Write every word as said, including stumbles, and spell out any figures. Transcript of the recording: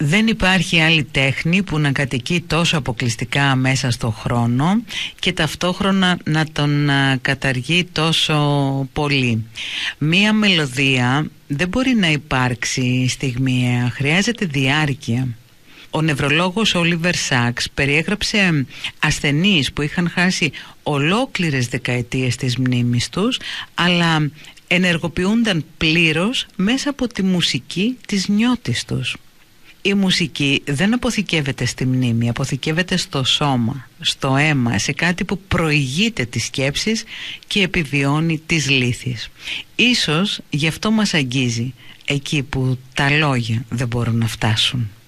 Δεν υπάρχει άλλη τέχνη που να κατοικεί τόσο αποκλειστικά μέσα στο χρόνο και ταυτόχρονα να τον καταργεί τόσο πολύ. Μία μελωδία δεν μπορεί να υπάρξει στιγμιαία, χρειάζεται διάρκεια. Ο νευρολόγος Όλιβερ Σάκς περιέγραψε ασθενείς που είχαν χάσει ολόκληρες δεκαετίες της μνήμης τους, αλλά ενεργοποιούνταν πλήρως μέσα από τη μουσική της νιώτης τους. Η μουσική δεν αποθηκεύεται στη μνήμη, αποθηκεύεται στο σώμα, στο αίμα, σε κάτι που προηγείται τις σκέψεις και επιβιώνει τις λύθεις. Ίσως γι' αυτό μας αγγίζει εκεί που τα λόγια δεν μπορούν να φτάσουν.